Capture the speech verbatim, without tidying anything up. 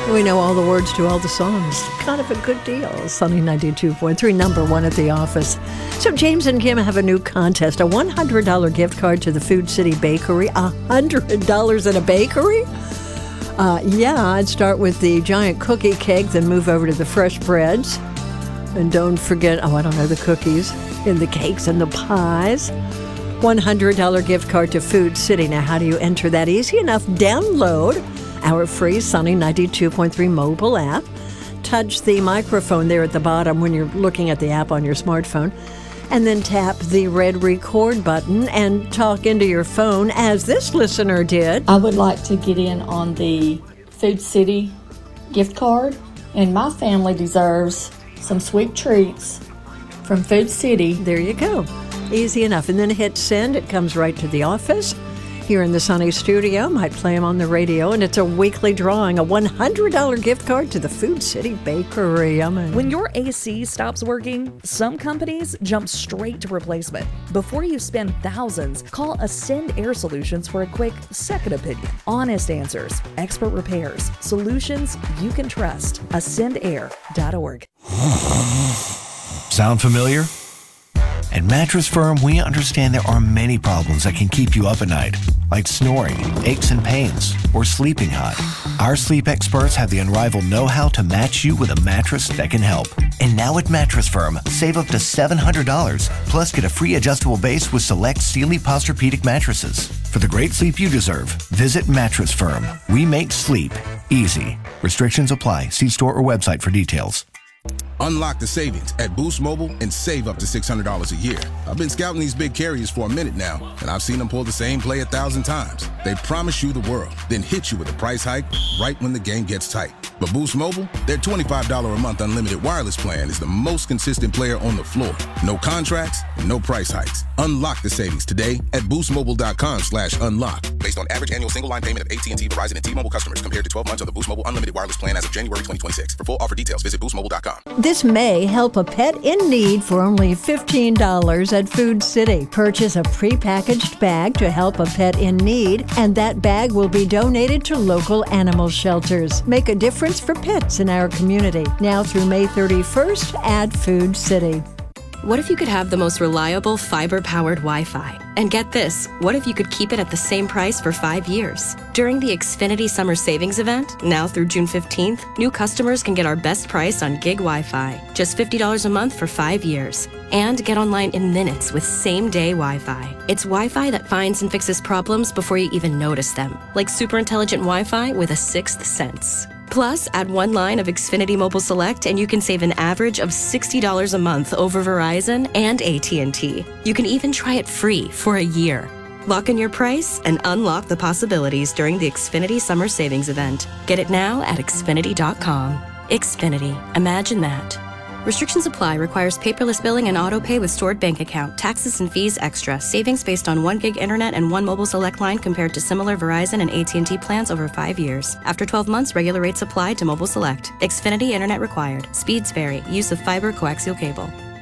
We know all the words to all the songs. Kind of a good deal. Sunny ninety-two point three, number one at the office. So James and Kim have a new contest, a one hundred dollars gift card to the Food City Bakery. one hundred dollars in a bakery? Uh, yeah, I'd start with the giant cookie cake, then move over to the fresh breads. And don't forget, oh, I don't know, the cookies and the cakes and the pies. one hundred dollars gift card to Food City. Now, how do you enter that? Easy enough. Download our free Sunny ninety-two point three mobile app. Touch the microphone there at the bottom when you're looking at the app on your smartphone. And then tap the red record button and talk into your phone as this listener did. I would like to get in on the Food City gift card, and my family deserves some sweet treats from Food City. There you go. Easy enough. And then hit send. It comes right to the office. Here in the Sunny studio, might play them on the radio, and it's a weekly drawing, a one hundred dollars gift card to the Food City Bakery. I mean, when your A C stops working, some companies jump straight to replacement. Before you spend thousands, call Ascend Air Solutions for a quick second opinion. Honest answers, expert repairs, solutions you can trust. ascend air dot org. Sound familiar? At Mattress Firm, we understand there are many problems that can keep you up at night, like snoring, aches and pains, or sleeping hot. Our sleep experts have the unrivaled know-how to match you with a mattress that can help. And now at Mattress Firm, save up to seven hundred dollars, plus get a free adjustable base with select Sealy Posturepedic mattresses. For the great sleep you deserve, visit Mattress Firm. We make sleep easy. Restrictions apply. See store or website for details. Unlock the savings at Boost Mobile and save up to six hundred dollars a year. I've been scouting these big carriers for a minute now, and I've seen them pull the same play a thousand times. They promise you the world, then hit you with a price hike right when the game gets tight. But Boost Mobile, their twenty-five dollars a month unlimited wireless plan is the most consistent player on the floor. No contracts, no price hikes. Unlock the savings today at boostmobile.com slash unlock. Based on average annual single line payment of A T and T, Verizon, and T-Mobile customers compared to twelve months of the Boost Mobile unlimited wireless plan as of January twenty twenty-six. For full offer details, visit boost mobile dot com. This may help a pet in need for only fifteen dollars at Food City. Purchase a prepackaged bag to help a pet in need, and that bag will be donated to local animal shelters. Make a difference for pets in our community. Now through May thirty-first at Food City. What if you could have the most reliable fiber-powered Wi-Fi? And get this, what if you could keep it at the same price for five years? During the Xfinity Summer Savings Event, now through June fifteenth, new customers can get our best price on gig Wi-Fi, just fifty dollars a month for five years. And get online in minutes with same-day Wi-Fi. It's Wi-Fi that finds and fixes problems before you even notice them, like super intelligent Wi-Fi with a sixth sense. Plus, add one line of Xfinity Mobile Select and you can save an average of sixty dollars a month over Verizon and A T and T. You can even try it free for a year. Lock in your price and unlock the possibilities during the Xfinity Summer Savings Event. Get it now at xfinity dot com. Xfinity. Imagine that. Restrictions apply. Requires paperless billing and auto pay with stored bank account. Taxes and fees extra. Savings based on one gig internet and one mobile select line compared to similar Verizon and A T and T plans over five years. After twelve months, regular rates apply to mobile select. Xfinity internet required. Speeds vary. Use of fiber coaxial cable.